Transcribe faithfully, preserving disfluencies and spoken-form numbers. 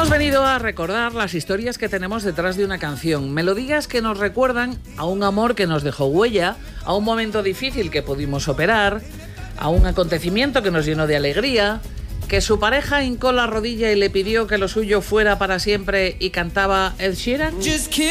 Hemos venido a recordar las historias que tenemos detrás de una canción, melodías que nos recuerdan a un amor que nos dejó huella, a un momento difícil que pudimos superar, a un acontecimiento que nos llenó de alegría, que su pareja hincó la rodilla y le pidió que lo suyo fuera para siempre y cantaba Ed Sheeran.